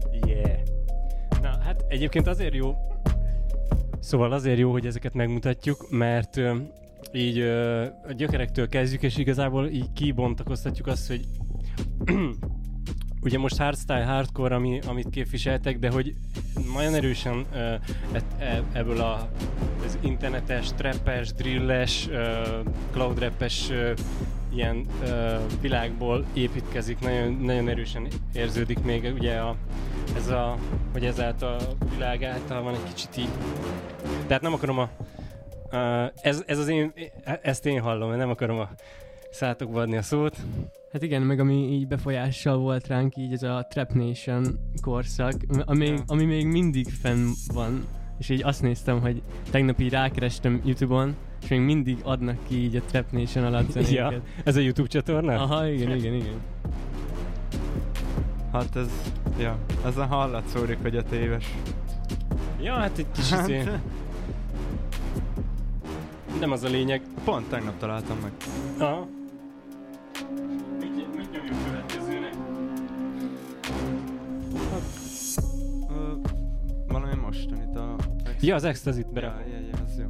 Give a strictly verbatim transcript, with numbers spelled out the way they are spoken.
Yeah. Na, hát egyébként azért jó, szóval azért jó, hogy ezeket megmutatjuk, mert ö, így ö, a gyökerektől kezdjük, és igazából így kibontakoztatjuk azt, hogy ugye most hardstyle, hardcore, ami, amit képviseltek, de hogy nagyon erősen ö, e, e, ebből a, az internetes, trappes, drilles, ö, cloud rappes ö, ilyen ö, világból építkezik, nagyon, nagyon erősen érződik még ugye a, ez a, hogy ezáltal a világ által van egy kicsit így. Tehát nem akarom a, a ez, ez az én, ezt én hallom, nem akarom a szátokba adni a szót. Hát igen, meg ami így befolyással volt ránk, így ez a Trap Nation korszak, ami, ami még mindig fenn van. És így azt néztem, hogy tegnap így rákerestem YouTube-on, és még mindig adnak ki így a Trap Nation alatt zenéket. Ja, ez a YouTube csatorna? Aha, igen, igen, igen. Hát ez, ja, ezen hallatszódik, hogy a téves. Ja, hát egy kis izé. Nem az a lényeg. Pont tegnap találtam meg. Aha. Mit, mit nyomjuk következőnek? Hát, ö, valami mostanit a... Ja, az Ecstasy-t berak. Ja, ja, ja, az jó.